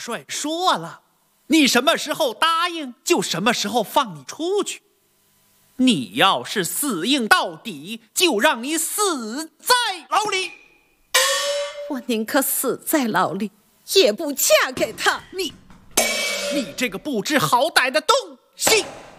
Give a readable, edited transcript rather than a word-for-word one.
帅说了，你什么时候答应就什么时候放你出去。你要是死硬到底，就让你死在牢里。 我宁可死在牢里，也不嫁给他。 你这个不知好歹的东西！